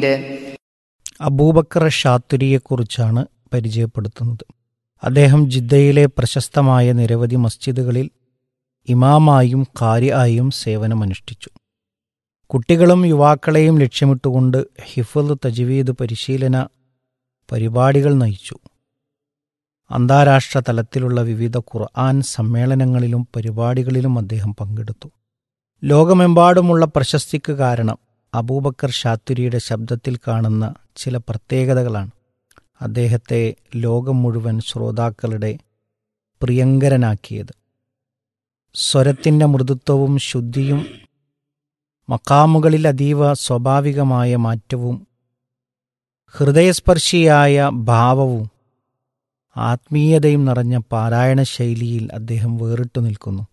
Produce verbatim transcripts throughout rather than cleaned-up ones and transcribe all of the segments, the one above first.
ഇബ്രാഹിമിൻ്റെ അബൂബക്കർ ഷാത്തുരിയെക്കുറിച്ചാണ് പരിചയപ്പെടുത്തുന്നത്. അദ്ദേഹം ജിദ്ദയിലെ പ്രശസ്തമായ നിരവധി മസ്ജിദുകളിൽ ഇമാമായും ഖാരിആയും സേവനമനുഷ്ഠിച്ചു. കുട്ടികളും യുവാക്കളെയും ലക്ഷ്യമിട്ടുകൊണ്ട് ഹിഫ്ള് തജ്വീദ് പരിശീലന പരിപാടികൾ നയിച്ചു. അന്താരാഷ്ട്ര തലത്തിലുള്ള വിവിധ ഖുർആൻ സമ്മേളനങ്ങളിലും പരിപാടികളിലും അദ്ദേഹം പങ്കെടുത്തു. ലോകമെമ്പാടുമുള്ള പ്രശസ്തിക്ക് കാരണം അബൂബക്കർ ഷാത്തുരിയുടെ ശബ്ദത്തിൽ കാണുന്ന ചില പ്രത്യേകതകളാണ് അദ്ദേഹത്തെ ലോകം മുഴുവൻ ശ്രോതാക്കളുടെ പ്രിയങ്കരനാക്കിയത്. സ്വരത്തിൻ്റെ മൃദുത്വവും ശുദ്ധിയും, മക്കാമുകളിൽ അതീവ സ്വാഭാവികമായ മാറ്റവും, ഹൃദയസ്പർശിയായ ഭാവവും, ആത്മീയതയും നിറഞ്ഞ പാരായണ ശൈലിയിൽ അദ്ദേഹം വേറിട്ടു നിൽക്കുന്നു.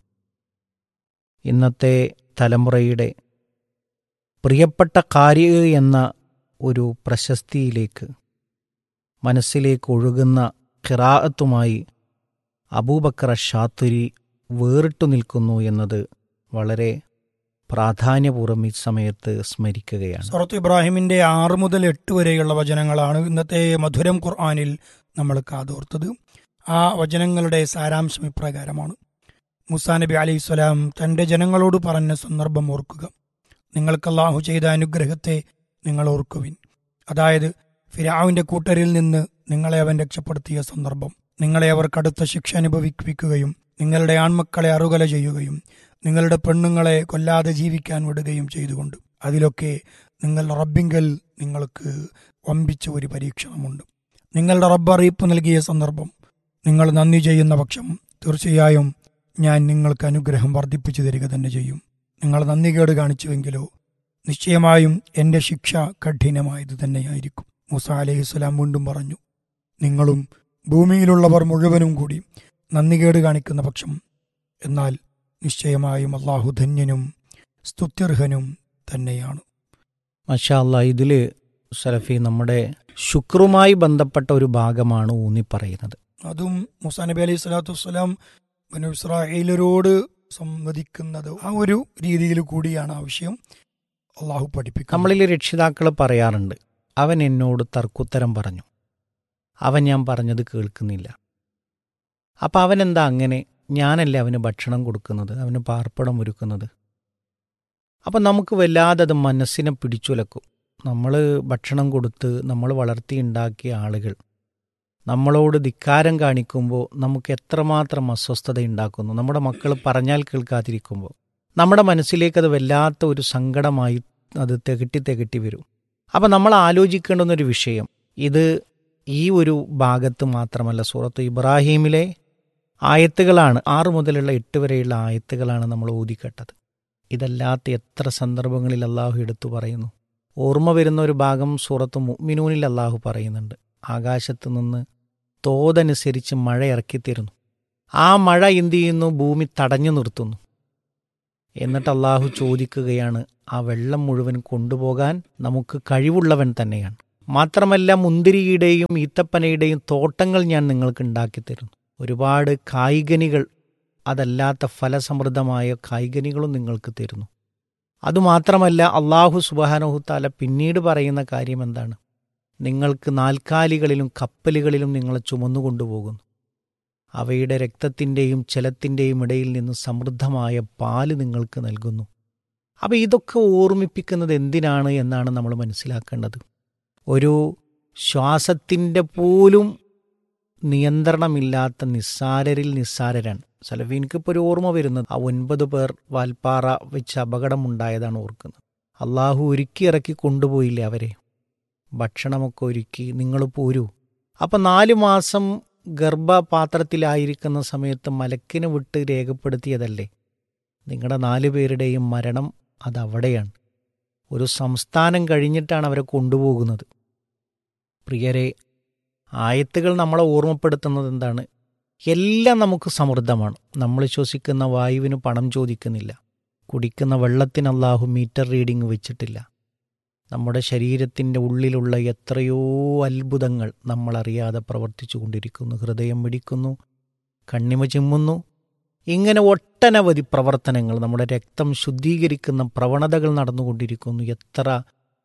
ഇന്നത്തെ തലമുറയുടെ പ്രിയപ്പെട്ട ഖാരി എന്ന ഒരു പ്രശസ്തിയിലേക്ക് മനസ്സിലേക്ക് ഒഴുകുന്ന ഖിറാഅത്തുമായി അബൂബക്കർ ഷാത്തുരി വേറിട്ടു നിൽക്കുന്നു എന്നത് വളരെ പ്രാധാന്യപൂർവ്വം ഈ സമയത്ത് സ്മരിക്കുകയാണ്. സൂറത്ത് ഇബ്രാഹിമിന്റെ ആറ് മുതൽ എട്ട് വരെയുള്ള വചനങ്ങളാണ് ഇന്നത്തെ മധുരം ഖുർആനിൽ നമ്മൾ കാതോർത്തത്. ആ വചനങ്ങളുടെ സാരാംശം ഇപ്രകാരമാണ്. മൂസാ നബി അലൈഹി സ്വലാം തൻ്റെ ജനങ്ങളോട് പറഞ്ഞ സന്ദർഭം ഓർക്കുക. നിങ്ങൾക്ക് അല്ലാഹു ചെയ്ത അനുഗ്രഹത്തെ നിങ്ങൾ ഓർക്കുവിൻ. അതായത് ഫിർഔന്റെ കൂട്ടരിൽ നിന്ന് നിങ്ങളെ അവൻ രക്ഷപ്പെടുത്തിയ സന്ദർഭം. നിങ്ങളെ അവർ കടുത്ത ശിക്ഷ അനുഭവിപ്പിക്കുകയും നിങ്ങളുടെ ആൺമക്കളെ അറുകല ചെയ്യുകയും നിങ്ങളുടെ പെണ്ണുങ്ങളെ കൊല്ലാതെ ജീവിക്കാൻ വിടുകയും ചെയ്തുകൊണ്ട്. അതിലൊക്കെ നിങ്ങളുടെ റബ്ബിങ്കൽ നിങ്ങൾക്ക് വമ്പിച്ച ഒരു പരീക്ഷണമുണ്ട്. നിങ്ങളുടെ റബ്ബ് അറിയിപ്പ് നൽകിയ സന്ദർഭം നിങ്ങൾ നന്ദി ചെയ്യുന്ന പക്ഷം തീർച്ചയായും ഞാൻ നിങ്ങൾക്ക് അനുഗ്രഹം വർദ്ധിപ്പിച്ചു തരിക തന്നെ ചെയ്യും. നിങ്ങൾ നന്ദികേട് കാണിച്ചുവെങ്കിലോ നിശ്ചയമായും എൻ്റെ ശിക്ഷ കഠിനമായത് തന്നെയായിരിക്കും. മൂസാ അലൈഹിസ്സലാം വീണ്ടും പറഞ്ഞു, നിങ്ങളും ഭൂമിയിലുള്ളവർ മുഴുവനും കൂടി നന്ദികേട് കാണിക്കുന്ന പക്ഷം എന്നാൽ നിശ്ചയമായും അള്ളാഹു ധന്യനും സ്തുത്യർഹനും തന്നെയാണ്. മാഷാ അല്ലാ, ഇതിൽ സലഫി നമ്മുടെ ശുക്രുമായി ബന്ധപ്പെട്ട ഒരു ഭാഗമാണ് ഊന്നി പറയുന്നത്. അതും മൂസാ നബി അലൈഹി സ്വലാത്തു വസ്സലാം ബനൂ ഇസ്രായേലരോട് സംവദിക്കുന്നത് ആ ഒരു രീതിയിൽ കൂടിയാണ് ആവശ്യം അള്ളാഹു പഠിപ്പിക്കുന്നത്. നമ്മളിൽ രക്ഷിതാക്കൾ പറയാറുണ്ട്, അവൻ എന്നോട് തർക്കുത്തരം പറഞ്ഞു, അവൻ ഞാൻ പറഞ്ഞത് കേൾക്കുന്നില്ല. അപ്പം അവനെന്താ അങ്ങനെ? ഞാനല്ലേ അവന് ഭക്ഷണം കൊടുക്കുന്നത്, അവന് പാർപ്പിടം ഒരുക്കുന്നത്. അപ്പം നമുക്ക് വല്ലാതെ അത് മനസ്സിനെ പിടിച്ചുലക്കും. നമ്മൾ ഭക്ഷണം കൊടുത്ത് നമ്മൾ വളർത്തിയുണ്ടാക്കിയ ആളുകൾ നമ്മളോട് ധിക്കാരം കാണിക്കുമ്പോൾ നമുക്ക് എത്രമാത്രം അസ്വസ്ഥത ഉണ്ടാക്കുന്നു. നമ്മുടെ മക്കൾ പറഞ്ഞാൽ കേൾക്കാതിരിക്കുമ്പോൾ നമ്മുടെ മനസ്സിലേക്കത് വല്ലാത്ത ഒരു സങ്കടമായി അത് തികട്ടി തികട്ടി വരും. അപ്പം നമ്മൾ ആലോചിക്കേണ്ടുന്നൊരു വിഷയം, ഇത് ഈ ഒരു ഭാഗത്ത് മാത്രമല്ല, സൂറത്ത് ഇബ്രാഹീമിലെ ആയത്തുകളാണ്, ആറ് മുതലുള്ള എട്ട് വരെയുള്ള ആയത്തുകളാണ് നമ്മൾ ഓതിക്കേട്ടത്. ഇതല്ലാത്ത എത്ര സന്ദർഭങ്ങളിൽ അള്ളാഹു എടുത്തു പറയുന്നു. ഓർമ്മ വരുന്ന ഒരു ഭാഗം സൂറത്ത് മുഅ്മിനൂനിൽ അള്ളാഹു പറയുന്നുണ്ട്, ആകാശത്ത് നിന്ന് തോതനുസരിച്ച് മഴ ഇറക്കിത്തരുന്നു. ആ മഴ എന്തു ചെയ്യുന്നു? ഭൂമി തടഞ്ഞു നിർത്തുന്നു. എന്നിട്ട് അള്ളാഹു ചോദിക്കുകയാണ്, ആ വെള്ളം മുഴുവൻ കൊണ്ടുപോകാൻ നമുക്ക് കഴിവുള്ളവൻ തന്നെയാണ്. മാത്രമല്ല മുന്തിരിയുടെയും ഈത്തപ്പനയുടെയും തോട്ടങ്ങൾ ഞാൻ നിങ്ങൾക്ക് ഉണ്ടാക്കിത്തരുന്നു. ഒരുപാട് കായ്കനികൾ, അതല്ലാത്ത ഫലസമൃദ്ധമായ കായ്കനികളും നിങ്ങൾക്ക് തരുന്നു. അതുമാത്രമല്ല അള്ളാഹു സുബ്ഹാനഹു തആല പിന്നീട് പറയുന്ന കാര്യം എന്താണ്? നിങ്ങൾക്ക് നാൽക്കാലികളിലും കപ്പലുകളിലും നിങ്ങളെ ചുമന്നുകൊണ്ടുപോകുന്നു. അവയുടെ രക്തത്തിൻ്റെയും ജലത്തിൻ്റെയും ഇടയിൽ നിന്ന് സമൃദ്ധമായ പാല് നിങ്ങൾക്ക് നൽകുന്നു. അപ്പോൾ ഇതൊക്കെ ഓർമ്മിപ്പിക്കുന്നത് എന്തിനാണ് എന്നാണ് നമ്മൾ മനസ്സിലാക്കേണ്ടത്. ഒരു ശ്വാസത്തിൻ്റെ പോലും നിയന്ത്രണമില്ലാത്ത നിസ്സാരരിൽ നിസ്സാരരാണ്. സലഫി, എനിക്കിപ്പോൾ ഒരു ഓർമ്മ വരുന്നത്, ആ ഒൻപത് പേർ വാൽപ്പാറ വെച്ച് അപകടമുണ്ടായതാണ് ഓർക്കുന്നത്. അള്ളാഹു ഒരുക്കി ഇറക്കി കൊണ്ടുപോയില്ലേ അവരെ, ഭക്ഷണമൊക്കെ ഒരുക്കി, നിങ്ങൾ പോരൂ. അപ്പം നാലു മാസം ഗർഭപാത്രത്തിലായിരിക്കുന്ന സമയത്ത് മലക്കിനെ വിട്ട് രേഖപ്പെടുത്തിയതല്ലേ നിങ്ങളുടെ നാലു പേരുടെയും മരണം? അതവിടെയാണ്. ഒരു സംസ്ഥാനം കഴിഞ്ഞിട്ടാണ് അവരെ കൊണ്ടുപോകുന്നത്. പ്രിയരെ, ആയത്തുകൾ നമ്മളെ ഓർമ്മപ്പെടുത്തുന്നത് എന്താണ്? എല്ലാം നമുക്ക് സമൃദ്ധമാണ്. നമ്മൾ ശ്വസിക്കുന്ന വായുവിന് പണം ചോദിക്കുന്നില്ല. കുടിക്കുന്ന വെള്ളത്തിന് അല്ലാഹു മീറ്റർ റീഡിംഗ് വെച്ചിട്ടില്ല. നമ്മുടെ ശരീരത്തിൻ്റെ ഉള്ളിലുള്ള എത്രയോ അത്ഭുതങ്ങൾ നമ്മളറിയാതെ പ്രവർത്തിച്ചു കൊണ്ടിരിക്കുന്നു. ഹൃദയം മിടിക്കുന്നു, കണ്ണിമ ചിമ്മുന്നു. ഇങ്ങനെ ഒട്ടനവധി പ്രവർത്തനങ്ങൾ, നമ്മുടെ രക്തം ശുദ്ധീകരിക്കുന്ന പ്രവണതകൾ നടന്നുകൊണ്ടിരിക്കുന്നു. എത്ര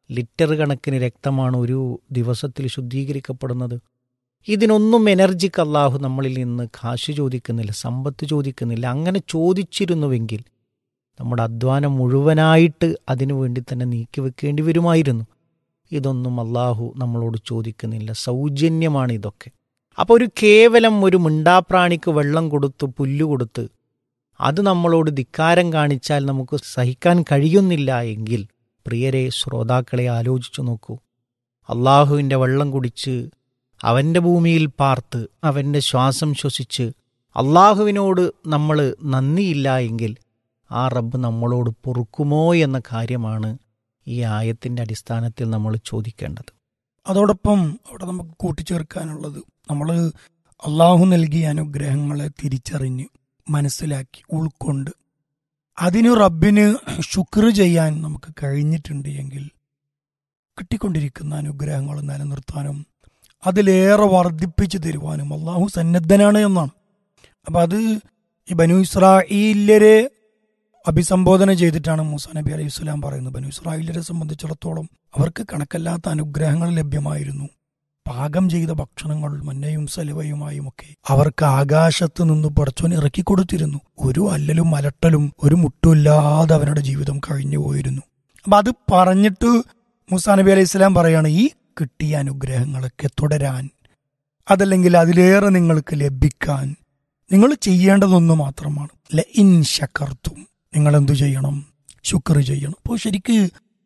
ലിറ്റർ കണക്കിന് രക്തമാണ് ഒരു ദിവസത്തിൽ ശുദ്ധീകരിക്കപ്പെടുന്നത്. ഇതിനൊന്നും എനർജിക്ക് അള്ളാഹു നമ്മളിൽ നിന്ന് കാശ് ചോദിക്കുന്നില്ല, സമ്പത്ത് ചോദിക്കുന്നില്ല. അങ്ങനെ ചോദിച്ചിരുന്നുവെങ്കിൽ നമ്മുടെ അധ്വാനം മുഴുവനായിട്ട് അതിനു വേണ്ടി തന്നെ നീക്കി വെക്കേണ്ടി വരുമായിരുന്നു. ഇതൊന്നും അള്ളാഹു നമ്മളോട് ചോദിക്കുന്നില്ല, സൗജന്യമാണ് ഇതൊക്കെ. അപ്പോൾ ഒരു കേവലം ഒരു മിണ്ടാപ്രാണിക്ക് വെള്ളം കൊടുത്ത് പുല്ല് കൊടുത്ത് അത് നമ്മളോട് ധിക്കാരം കാണിച്ചാൽ നമുക്ക് സഹിക്കാൻ കഴിയുന്നില്ല എങ്കിൽ പ്രിയരെ ശ്രോതാക്കളെ ആലോചിച്ചു നോക്കൂ. അള്ളാഹുവിൻ്റെ വെള്ളം കുടിച്ച് അവൻ്റെ ഭൂമിയിൽ പാർത്ത് അവൻ്റെ ശ്വാസം ശ്വസിച്ച് അള്ളാഹുവിനോട് നമ്മൾ നന്ദിയില്ല എങ്കിൽ ആ റബ്ബ് നമ്മളോട് പൊറുക്കുമോ എന്ന കാര്യമാണ് ഈ ആയത്തിൻ്റെ അടിസ്ഥാനത്തിൽ നമ്മൾ ചോദിക്കേണ്ടത്. അതോടൊപ്പം അവിടെ നമുക്ക് കൂട്ടിച്ചേർക്കാനുള്ളത്, നമ്മൾ അള്ളാഹു നൽകിയ അനുഗ്രഹങ്ങളെ തിരിച്ചറിഞ്ഞ് മനസ്സിലാക്കി ഉൾക്കൊണ്ട് അതിന് റബ്ബിന് ശുക്ർ ചെയ്യാൻ നമുക്ക് കഴിഞ്ഞിട്ടുണ്ട് എങ്കിൽ കിട്ടിക്കൊണ്ടിരിക്കുന്ന അനുഗ്രഹങ്ങൾ നിലനിർത്താനും അതിലേറെ വർദ്ധിപ്പിച്ചു തരുവാനും അള്ളാഹു സന്നദ്ധനാണ് എന്നാണ്. അപ്പം അത് ഈ ബനു ഇസ്രായേല്യരെ അഭിസംബോധന ചെയ്തിട്ടാണ് മൂസാ നബി അലൈഹി സ്വലാം പറയുന്നത്. ബനു ഇസ്രായേല്യരെ സംബന്ധിച്ചിടത്തോളം അവർക്ക് കണക്കല്ലാത്ത അനുഗ്രഹങ്ങൾ ലഭ്യമായിരുന്നു. പാകം ചെയ്ത ഭക്ഷണങ്ങൾ മന്നയും സലുവയുമായും ഒക്കെ അവർക്ക് ആകാശത്ത് നിന്ന് പടച്ചോൻ ഇറക്കിക്കൊടുത്തിരുന്നു. ഒരു അല്ലലും അലട്ടലും ഒരു മുട്ടുമില്ലാതെ അവരുടെ ജീവിതം കഴിഞ്ഞു പോയിരുന്നു. അപ്പം അത് പറഞ്ഞിട്ട് മൂസാ നബി അലൈഹി സ്വലാം പറയാണ്, ഈ കിട്ടിയ അനുഗ്രഹങ്ങളൊക്കെ തുടരാൻ, അതല്ലെങ്കിൽ അതിലേറെ നിങ്ങൾക്ക് ലഭിക്കാൻ നിങ്ങൾ ചെയ്യേണ്ടതൊന്നു മാത്രമാണ്, ല ഇൻ ശകർത്തും, നിങ്ങൾ എന്തു ചെയ്യണം? ശുക്ർ ചെയ്യണം. അപ്പോൾ ശരിക്ക്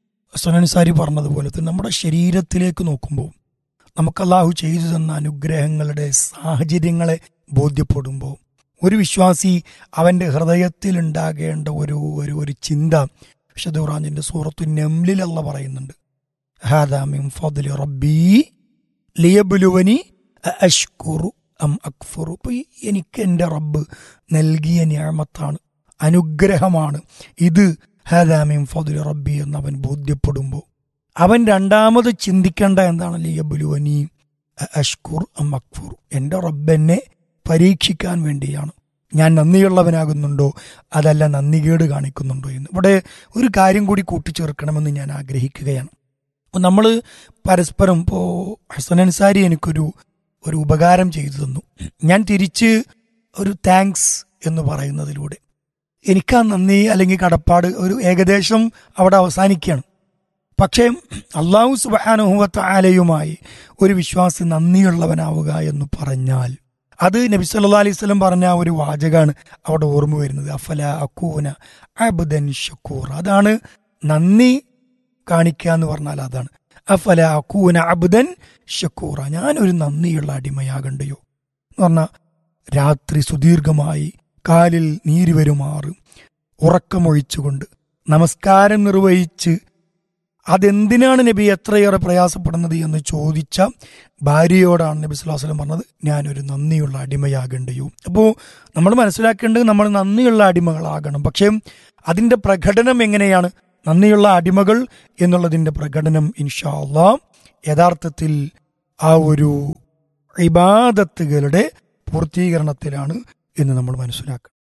സനൻസാരി പറഞ്ഞതുപോലെ തന്നെ നമ്മുടെ ശരീരത്തിലേക്ക് നോക്കുമ്പോൾ നമുക്ക് അല്ലാഹു ചെയ്തു തന്ന അനുഗ്രഹങ്ങളുടെ സാഹചര്യങ്ങളെ ബോധ്യപ്പെടുമ്പോൾ ഒരു വിശ്വാസി അവൻ്റെ ഹൃദയത്തിൽ ഉണ്ടാകേണ്ട ഒരു ഒരു ഒരു ചിന്ത വിശുദ്ധ ഖുർആനിന്റെ സൂറത്തു നംലിൽ അല്ലാഹു പറയുന്നുണ്ട്, ഹാദാ മിൻ ഫദ്ലി റബ്ബി ലിയബ്ലുവനി അഷ്കുറു അം അക്ഫുറു. അപ്പോൾ എനിക്ക് എൻ്റെ റബ്ബ് നൽകിയ നിഅമത്താണ്, അനുഗ്രഹമാണ് ഇത്. ഹാദാ മിൻ ഫദ്ലി റബ്ബി എന്നവൻ ബോധ്യപ്പെടുമ്പോൾ അവൻ രണ്ടാമത് ചിന്തിക്കേണ്ട എന്താണ്? ലിയബ്ലുവനി അഷ്കുർ അം അക്ഫുർ, എൻ്റെ റബ്ബ് എന്നെ പരീക്ഷിക്കാൻ വേണ്ടിയാണ്, ഞാൻ നന്ദിയുള്ളവനാകുന്നുണ്ടോ അതല്ല നന്ദികേട് കാണിക്കുന്നുണ്ടോ എന്ന്. ഇവിടെ ഒരു കാര്യം കൂടി കൂട്ടിച്ചേർക്കണമെന്ന് ഞാൻ ആഗ്രഹിക്കുകയാണ്. നമ്മൾ പരസ്പരം, ഇപ്പോൾ ഹസൻ അൻസാരി എനിക്കൊരു ഒരു ഉപകാരം ചെയ്തു തന്നു, ഞാൻ തിരിച്ച് ഒരു താങ്ക്സ് എന്ന് പറയുന്നതിലൂടെ എനിക്ക് ആ നന്ദി അല്ലെങ്കിൽ കടപ്പാട് ഒരു ഏകദേശം അവിടെ അവസാനിക്കുകയാണ്. പക്ഷേ അല്ലാഹു സുബ്ഹാനഹു വ തആലയുമായി ഒരു വിശ്വാസി നന്ദിയുള്ളവനാവുക എന്ന് പറഞ്ഞാൽ അത് നബി സല്ലല്ലാഹു അലൈഹി വസല്ലം പറഞ്ഞ ഒരു വാചകമാണ് അവിടെ ഓർമ്മ വരുന്നത്, അഫല അകൂന അബ്ദൻ ശക്കൂർ. അതാണ് നന്ദി കാണിക്കുക എന്ന് പറഞ്ഞാൽ അതാണ് അഫല അകൂന അബ്ദൻ ശക്കൂറ, ഞാനൊരു നന്ദിയുള്ള അടിമയാകണ്ടയോ എന്ന് പറഞ്ഞാൽ രാത്രി സുദീർഘമായി കാലിൽ നീര് വരുമാറ് ഉറക്കമൊഴിച്ചുകൊണ്ട് നമസ്കാരം നിർവഹിച്ച് അതെന്തിനാണ് നബി എത്രയേറെ പ്രയാസപ്പെടുന്നത് എന്ന് ചോദിച്ച ഭാര്യയോടാണ് നബി സല്ലല്ലാഹു അലൈഹി വസല്ലം പറഞ്ഞത്, ഞാനൊരു നന്ദിയുള്ള അടിമയാകണ്ടയോ. അപ്പോൾ നമ്മൾ മനസ്സിലാക്കേണ്ടത് നമ്മൾ നന്ദിയുള്ള അടിമകളാകണം. പക്ഷേ അതിൻ്റെ പ്രകടനം എങ്ങനെയാണ്? നന്ദിയുള്ള അടിമകൾ എന്നുള്ളതിൻ്റെ പ്രകടനം ഇൻഷാ അല്ലാഹ് യഥാർത്ഥത്തിൽ ആ ഒരു ഇബാദത്തുകളുടെ പൂർത്തീകരണത്തിലാണ് എന്ന് നമ്മൾ മനസ്സിലാക്കുക.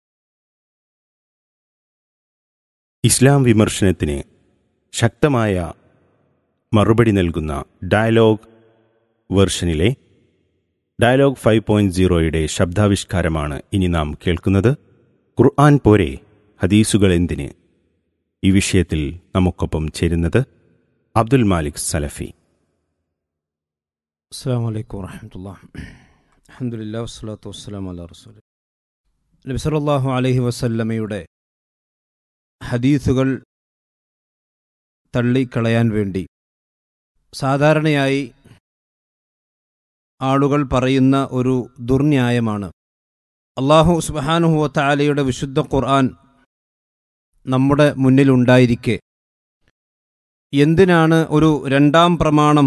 ഇസ്ലാം വിമർശനത്തിന് ശക്തമായ മറുപടി നൽകുന്ന ഡയലോഗ് വേർഷനിലെ ഡയലോഗ് ഫൈവ് പോയിന്റ് സീറോയുടെ ശബ്ദാവിഷ്കാരമാണ് ഇനി നാം കേൾക്കുന്നത്. ഖുർആൻ പോരെ ഹദീസുകൾ എന്തിന്? ഈ വിഷയത്തിൽ നമുക്കൊപ്പം ചേരുന്നത് അബ്ദുൽ മാലിക് സലഫി. അസ്സലാമു അലൈക്കും വറഹ്മത്തുള്ളാഹി. അൽഹംദുലില്ലാഹി വസ്സലാത്തു വസ്സലാമു അലാ റസൂലില്ലാഹി. നബി സല്ലല്ലാഹു അലൈഹി വസല്ലമയുടെ ഹദീസുകൾ തള്ളിക്കളയാൻ വേണ്ടി സാധാരണയായി ആളുകൾ പറയുന്ന ഒരു ദുർന്യായമാണ്, അല്ലാഹു സുബ്ഹാനഹു വ തആലയുടെ വിശുദ്ധ ഖുർആൻ നമ്മുടെ മുന്നിലുണ്ടായിരിക്കെ എന്തിനാണ് ഒരു രണ്ടാം പ്രമാണം,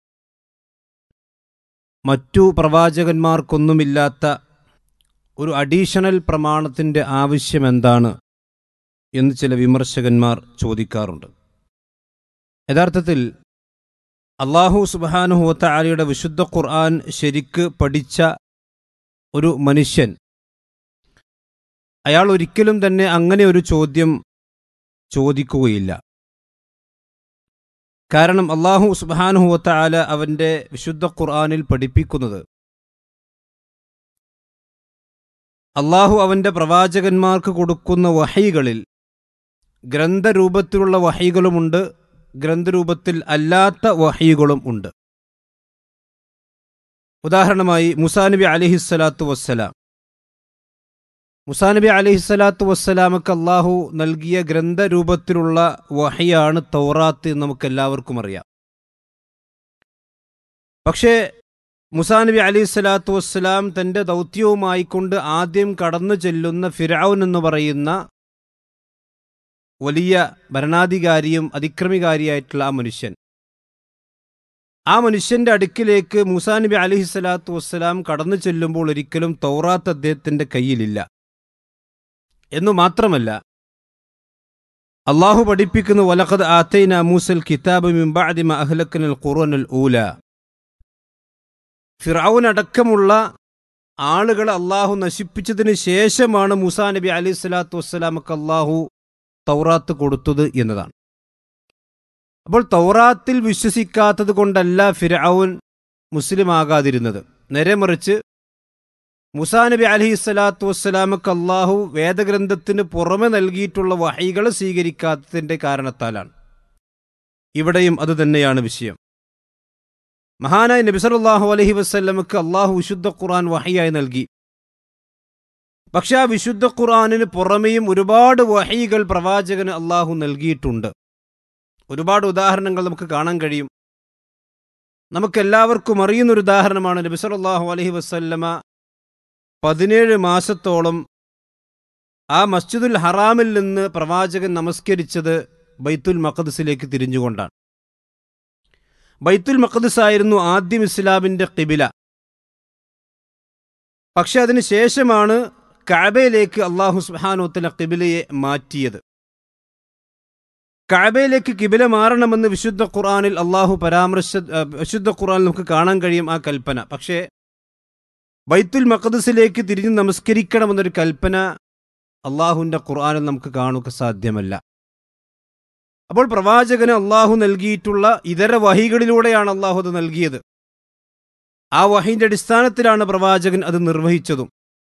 മറ്റു പ്രവാചകന്മാർക്കൊന്നുമില്ലാത്ത ഒരു അഡീഷണൽ പ്രമാണത്തിൻ്റെ ആവശ്യം എന്താണ് എന്ന് ചില വിമർശകന്മാർ ചോദിക്കാറുണ്ട്. യഥാർത്ഥത്തിൽ അല്ലാഹു സുബ്ഹാനഹു വ തആലയുടെ വിശുദ്ധ ഖുർആൻ ശരിക്ക് പഠിച്ച ഒരു മനുഷ്യൻ അയാൾ ഒരിക്കലും തന്നെ അങ്ങനെ ഒരു ചോദ്യം ചോദിക്കുകയില്ല. കാരണം അള്ളാഹു സുബ്ഹാനഹു വ തആല അവൻ്റെ വിശുദ്ധ ഖുർആനിൽ പഠിപ്പിക്കുന്നത് അള്ളാഹു അവൻ്റെ പ്രവാചകന്മാർക്ക് കൊടുക്കുന്ന വഹയികളിൽ ഗ്രന്ഥരൂപത്തിലുള്ള വഹയികളുമുണ്ട്, ഗ്രന്ഥരൂപത്തിൽ അല്ലാത്ത വഹയികളും ഉണ്ട്. ഉദാഹരണമായി മുസാ നബി അലൈഹിസ്സലാത്തു വസ്സലാം മുസാ നബി അലൈഹിസ്സലാത്തു വസ്സലാമക്ക് അള്ളാഹു നൽകിയ ഗ്രന്ഥരൂപത്തിലുള്ള വഹയാണ് തൗറാത്ത് എന്ന് നമുക്കെല്ലാവർക്കും അറിയാം. പക്ഷേ മുസാ നബി അലൈഹിസ്സലാത്തു വസ്സലാം തൻ്റെ ദൗത്യവുമായിക്കൊണ്ട് ആദ്യം കടന്നു ചെല്ലുന്ന ഫിർഔൻ എന്ന് പറയുന്ന വലിയ ഭരണാധികാരിയും അതിക്രമികാരിയായിട്ടുള്ള ആ മനുഷ്യൻ ആ മനുഷ്യൻ്റെ അടുക്കിലേക്ക് മൂസാ നബി അലൈഹിസ്സലാത്തു വസ്സലാം കടന്നു ചെല്ലുമ്പോൾ ഒരിക്കലും തൗറാത്ത് അദ്ദേഹത്തിൻ്റെ കയ്യിലില്ല. എന്നു മാത്രമല്ല, അള്ളാഹു പഠിപ്പിക്കുന്നു വലഖദ് ആതൈനാ മൂസൽ കിതാബ മിൻ ബഅദി മാ അഹ്ലക്നൽ ഖുറൂനൽ ഊല. ഫിർഔൻ അടക്കമുള്ള ആളുകളെ അള്ളാഹു നശിപ്പിച്ചതിന് ശേഷമാണ് മൂസാ നബി അലൈഹിസ്സലാത്തു വസ്സലാമക്ക് അള്ളാഹു തൗറാത്ത് കൊടുത്തത് എന്നതാണ്. അപ്പോൾ തൗറാത്തിൽ വിശ്വസിക്കാത്തത് കൊണ്ടല്ല ഫിർഔൻ മുസ്ലിം ആകാതിരുന്നത്. നേരെ മറിച്ച് മുസാ നബി അലൈഹിസ്സലാത്തു വസ്സലാമക്ക് അള്ളാഹു വേദഗ്രന്ഥത്തിന് പുറമെ നൽകിയിട്ടുള്ള വഹയികൾ സ്വീകരിക്കാത്തതിൻ്റെ കാരണത്താലാണ്. ഇവിടെയും അതുതന്നെയാണ് വിഷയം. മഹാനായ നബി സല്ലല്ലാഹു അലൈഹി വസല്ലമക്ക് അള്ളാഹു വിശുദ്ധ ഖുർആൻ വഹയിയായി നൽകി. പക്ഷെ ആ വിശുദ്ധ ഖുർആനിന് പുറമെയും ഒരുപാട് വഹയികൾ പ്രവാചകന് അള്ളാഹു നൽകിയിട്ടുണ്ട്. ഒരുപാട് ഉദാഹരണങ്ങൾ നമുക്ക് കാണാൻ കഴിയും. നമുക്കെല്ലാവർക്കും അറിയുന്നൊരു ഉദാഹരണമാണ് നബി സല്ലല്ലാഹു അലൈഹി വസല്ലമ പതിനേഴ് മാസത്തോളം ആ മസ്ജിദുൽ ഹറാമിൽ നിന്ന് പ്രവാചകൻ നമസ്കരിച്ചത് ബൈത്തുൽ മഖ്ദിസിലേക്ക് തിരിഞ്ഞുകൊണ്ടാണ്. ബൈത്തുൽ മഖ്ദിസ് ആയിരുന്നു ആദ്യം ഇസ്ലാമിൻ്റെ ഖിബില. പക്ഷെ അതിന് ശേഷമാണ് കഅബയിലേക്ക് അല്ലാഹു സുബ്ഹാനഹു വ തആല ഖിബിലയെ മാറ്റിയത്. കഅബയിലേക്ക് ഖിബില മാറണമെന്ന് വിശുദ്ധ ഖുർആനിൽ അല്ലാഹു പരാമർശ വിശുദ്ധ ഖുർആനിൽ നമുക്ക് കാണാൻ കഴിയും ആ കൽപ്പന. പക്ഷേ ബൈത്തുൽ മഖ്ദിസിലേക്ക് തിരിഞ്ഞ് നമസ്കരിക്കണമെന്നൊരു കൽപ്പന അള്ളാഹുവിൻ്റെ ഖുർആനിൽ നമുക്ക് കാണുക സാധ്യമല്ല. അപ്പോൾ പ്രവാചകന് അള്ളാഹു നൽകിയിട്ടുള്ള ഇതര വഹികളിലൂടെയാണ് അള്ളാഹു അത് നൽകിയത്. ആ വഹിന്റെ അടിസ്ഥാനത്തിലാണ് പ്രവാചകൻ അത് നിർവഹിച്ചതും.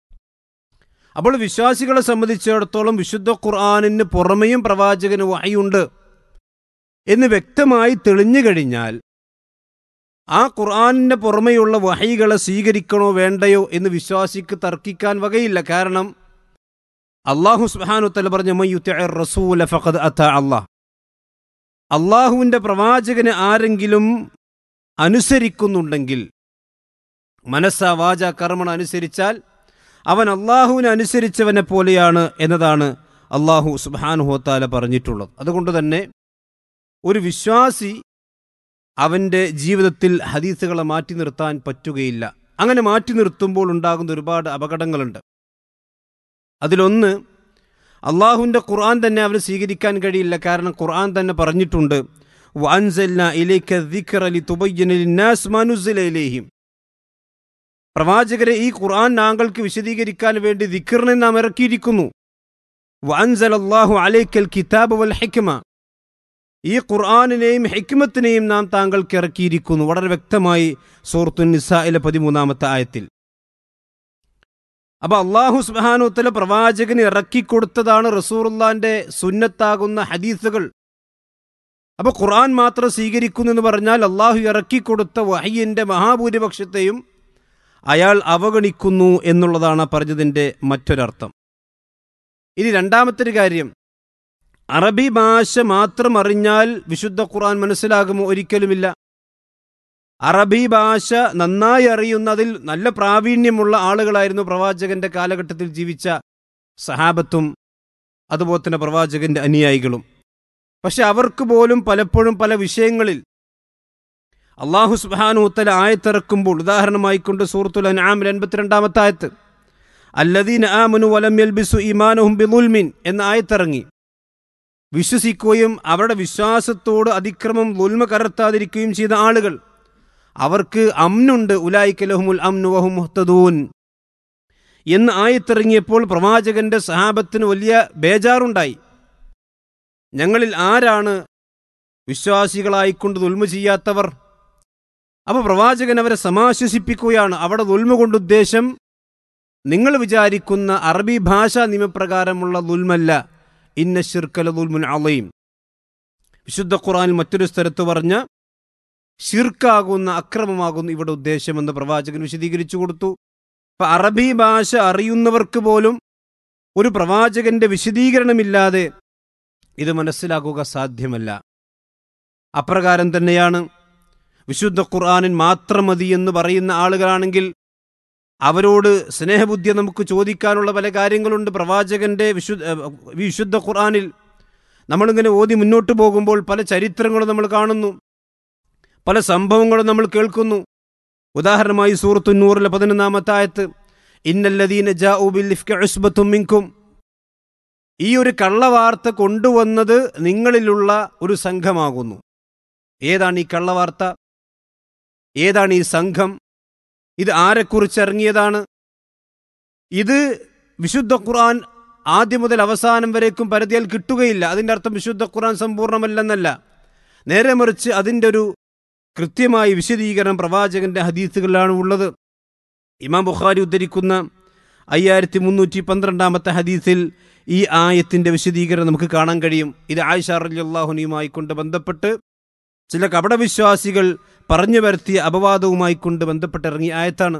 അപ്പോൾ വിശ്വാസികളെ സംബന്ധിച്ചിടത്തോളം വിശുദ്ധ ഖുർആനിന് പുറമെയും പ്രവാചകന് വഹിയുണ്ട് എന്ന് വ്യക്തമായി തെളിഞ്ഞു കഴിഞ്ഞാൽ ആ ഖുർആനിൻ്റെ പുറമെയുള്ള വഹികളെ സ്വീകരിക്കണോ വേണ്ടയോ എന്ന് വിശ്വാസിക്ക് തർക്കിക്കാൻ വകയില്ല. കാരണം അല്ലാഹു സുബ്ഹാനഹു വ തആല പറഞ്ഞു മൻ യുതിഇർ റസൂല ഫഖദ് അതാ അല്ലാഹ്. അള്ളാഹുവിൻ്റെ പ്രവാചകന് ആരെങ്കിലും അനുസരിക്കുന്നുണ്ടെങ്കിൽ, മനസ്സ വാച കർമ്മണ അനുസരിച്ചാൽ അവൻ അള്ളാഹുവിനെ അനുസരിച്ചവനെ പോലെയാണ് എന്നതാണ് അള്ളാഹു സുബ്ഹാനഹു വ തആല പറഞ്ഞിട്ടുള്ളത്. അതുകൊണ്ട് തന്നെ ഒരു വിശ്വാസി അവൻ്റെ ജീവിതത്തിൽ ഹദീസുകളെ മാറ്റി നിർത്താൻ പറ്റുകയില്ല. അങ്ങനെ മാറ്റി നിർത്തുമ്പോൾ ഉണ്ടാകുന്ന ഒരുപാട് അപകടങ്ങളുണ്ട്. അതിലൊന്ന്, അള്ളാഹുവിൻ്റെ ഖുർആൻ തന്നെ അവന് സ്വീകരിക്കാൻ കഴിയില്ല. കാരണം ഖുർആൻ തന്നെ പറഞ്ഞിട്ടുണ്ട് വഅൻസൽനാ ഇലൈക ദിക്റ ലിതുബയ്യിന ലിന്നാസ് മാ നുസില ഇലൈഹിം. പ്രവാചകരെ, ഈ ഖുർആൻ താങ്കൾക്ക് വിശദീകരിക്കാൻ വേണ്ടി ദിക്റിനെ നാം ഇറക്കിയിരിക്കുന്നു. വഅൻസലല്ലാഹു അലൈക്കൽ കിതാബ വൽ ഹിക്മ. ഈ ഖുർആനിനെയും ഹിക്മത്തിനെയും നാം താങ്കൾക്ക് ഇറക്കിയിരിക്കുന്നു. വളരെ വ്യക്തമായി സൂറത്തുൻ നിസായിലെ പതിമൂന്നാമത്തെ ആയത്തിൽ. അപ്പൊ അള്ളാഹു സുബ്ഹാനഹു വ തആല പ്രവാചകന് ഇറക്കിക്കൊടുത്തതാണ് റസൂലുള്ളാഹിന്റെ സുന്നത്താകുന്ന ഹദീസുകൾ. അപ്പൊ ഖുർആൻ മാത്രം സ്വീകരിക്കുന്നു എന്ന് പറഞ്ഞാൽ അള്ളാഹു ഇറക്കിക്കൊടുത്ത വഹയിന്റെ മഹാഭൂരിപക്ഷത്തെയും അയാൾ അവഗണിക്കുന്നു എന്നുള്ളതാണ് പറഞ്ഞതിൻ്റെ മറ്റൊരർത്ഥം. ഇനി രണ്ടാമത്തെ ഒരു കാര്യം, അറബി ഭാഷ മാത്രം അറിഞ്ഞാൽ വിശുദ്ധ ഖുർആൻ മനസ്സിലാകുമോ? ഒരിക്കലുമില്ല. അറബി ഭാഷ നന്നായി അറിയുന്നതിൽ നല്ല പ്രാവീണ്യമുള്ള ആളുകളായിരുന്നു പ്രവാചകന്റെ കാലഘട്ടത്തിൽ ജീവിച്ച സഹാബത്തും അതുപോലെ തന്നെ പ്രവാചകന്റെ അനുയായികളും. പക്ഷെ അവർക്ക് പോലും പലപ്പോഴും പല വിഷയങ്ങളിൽ അള്ളാഹു സുബ്ഹാനഹു വ തആല ആയത്തിറക്കുമ്പോൾ, ഉദാഹരണമായിക്കൊണ്ട് സൂറത്തുൽ അൻആമിൽ എൺപത്തിരണ്ടാമത്തെ ആയത്ത് അല്ലദീന ആമനു വലം യൽബിസു ഈമാനഹും ബിളുൽമിൻ എന്ന ആയത്തിറങ്ങി. വിശ്വസിക്കുകയും അവരുടെ വിശ്വാസത്തോട് അതിക്രമം ളുൽമ കലർത്താതിരിക്കുകയും ചെയ്ത ആളുകൾ, അവർക്ക് അമ്നുണ്ട്, ഉലൈക ലഹുമുൽ അംനു വഹും മുഹ്തദൂൻ എന്ന് ആയത്തിറങ്ങിയപ്പോൾ പ്രവാചകന്റെ സഹാബത്തിന് വലിയ ബേജാറുണ്ടായി. ഞങ്ങളിൽ ആരാണ് വിശ്വാസികളായിക്കൊണ്ട് ദുൽമ ചെയ്യാത്തവർ. അപ്പോൾ പ്രവാചകൻ അവരെ സമാശ്വസിപ്പിക്കുകയാണ്. അവിടെ ദുൽമ കൊണ്ട് ഉദ്ദേശം നിങ്ങൾ വിചാരിക്കുന്ന അറബി ഭാഷാ നിയമപ്രകാരമുള്ള ദുൽമല്ല. ഇന്ന ശിർക്കല ദുൽമുൻ അളീം. വിശുദ്ധ ഖുർആനിൽ മറ്റൊരു സ്ഥലത്ത് പറഞ്ഞ ശിർക്കാകുന്ന അക്രമമാകുന്ന ഇവിടെ ഉദ്ദേശമെന്ന് പ്രവാചകൻ വിശദീകരിച്ചു കൊടുത്തു. അപ്പൊ അറബി ഭാഷ അറിയുന്നവർക്ക് പോലും ഒരു പ്രവാചകന്റെ വിശദീകരണമില്ലാതെ ഇത് മനസ്സിലാക്കുക സാധ്യമല്ല. അപ്രകാരം തന്നെയാണ് വിശുദ്ധ ഖുർആനിൽ മാത്രം മതി എന്ന് പറയുന്ന ആളുകളാണെങ്കിൽ അവരോട് സ്നേഹബുദ്ധി നമുക്ക് ചോദിക്കാനുള്ള പല കാര്യങ്ങളുണ്ട്. പ്രവാചകന്റെ വിശുദ്ധ വിശുദ്ധ ഖുർആനിൽ നമ്മളിങ്ങനെ ഓതി മുന്നോട്ട് പോകുമ്പോൾ പല ചരിത്രങ്ങളും നമ്മൾ കാണുന്നു, പല സംഭവങ്ങളും നമ്മൾ കേൾക്കുന്നു. ഉദാഹരണമായി സൂറത്തു നൂറിലെ പതിനൊന്നാമത്തെ ആയത്ത്, ഇന്നല്ലദീന ജാഉ ബിൽ ഇഫ്കി ഉസ്ബത്തും മിൻകും. ഈ ഒരു കള്ളവാർത്ത കൊണ്ടുവന്നത് നിങ്ങളിലുള്ള ഒരു സംഘമാകുന്നു. ഏതാണ് ഈ കള്ളവാർത്ത? ഏതാണ് ഈ സംഘം? ഇത് ആരെക്കുറിച്ച് ഇറങ്ങിയതാണ്? ഇത് വിശുദ്ധ ഖുർആൻ ആദ്യം മുതൽ അവസാനം വരേക്കും പരതിയാൽ കിട്ടുകയില്ല. അതിൻ്റെ അർത്ഥം വിശുദ്ധ ഖുർആൻ സമ്പൂർണ്ണമല്ലെന്നല്ല. നേരെ മറിച്ച് അതിൻ്റെ ഒരു കൃത്യമായ വിശദീകരണം പ്രവാചകന്റെ ഹദീസുകളിലാണ് ഉള്ളത്. ഇമാം ബുഖാരി ഉദ്ധരിക്കുന്ന അയ്യായിരത്തി മുന്നൂറ്റി പന്ത്രണ്ടാമത്തെ ഹദീസിൽ ഈ ആയത്തിന്റെ വിശദീകരണം നമുക്ക് കാണാൻ കഴിയും. ഇത് ആയിഷ റളിയല്ലാഹു അൻഹയുമായി കൊണ്ട് ബന്ധപ്പെട്ട് ചില കപടവിശ്വാസികൾ പറഞ്ഞു വരുത്തിയ അപവാദവുമായി കൊണ്ട് ബന്ധപ്പെട്ടിറങ്ങിയ ആയത്താണ്.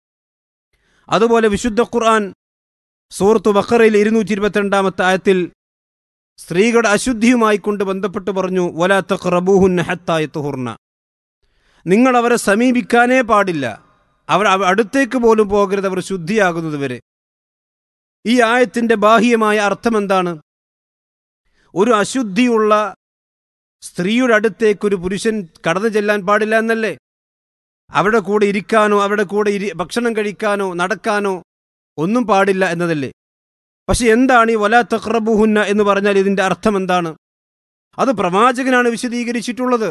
അതുപോലെ വിശുദ്ധ ഖുർആൻ സൂറത്തു ബഖറയിൽ ഇരുന്നൂറ്റി ഇരുപത്തിരണ്ടാമത്തെ ആയത്തിൽ സ്ത്രീകളുടെ അശുദ്ധിയുമായി കൊണ്ട് ബന്ധപ്പെട്ട് പറഞ്ഞു, വലാ തഖ്റബൂഹുന്ന ഹത്താ യത്ഹുർന. നിങ്ങൾ അവരെ സമീപിക്കാനേ പാടില്ല, അവർ അടുത്തേക്ക് പോലും പോകരുത്, അവർ ശുദ്ധിയാകുന്നത് വരെ. ഈ ആയത്തിന്റെ ബാഹ്യമായ അർത്ഥം എന്താണ്? ഒരു അശുദ്ധിയുള്ള സ്ത്രീയുടെ അടുത്തേക്ക് ഒരു പുരുഷൻ കടന്നു ചെല്ലാൻ പാടില്ല എന്നല്ലേ? അവിടെ കൂടെ ഇരിക്കാനോ അവിടെ കൂടെ ഇരി ഭക്ഷണം കഴിക്കാനോ നടക്കാനോ ഒന്നും പാടില്ല എന്നതല്ലേ? പക്ഷെ എന്താണ് ഈ വലാ തഖ്റബൂഹുന്ന എന്ന് പറഞ്ഞാൽ ഇതിന്റെ അർത്ഥം എന്താണ്? അത് പ്രവാചകനാണ് വിശദീകരിച്ചിട്ടുള്ളത്.